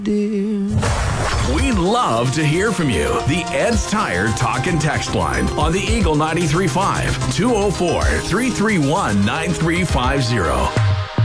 dear. We'd love to hear from you. The Ed's Tire Talk and Text line on the Eagle 93.5, 204-331-9350.